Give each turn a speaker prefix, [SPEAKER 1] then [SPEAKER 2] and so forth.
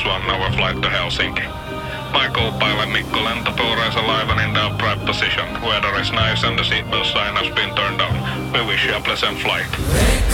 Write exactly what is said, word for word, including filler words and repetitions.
[SPEAKER 1] minus one hour flight to Helsinki. Michael, pilot Mikko, lentopuureisa laivan in the upright position. Weather is nice and the seatbelt sign has been turned on. We wish you a pleasant flight.